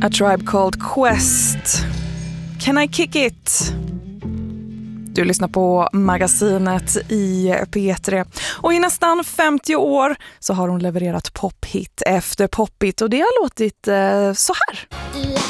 A Tribe Called Quest. Can I kick it? Du lyssnar på Magasinet i P3. Och i nästan 50 år så har hon levererat pophit efter pophit. Och det har låtit så här.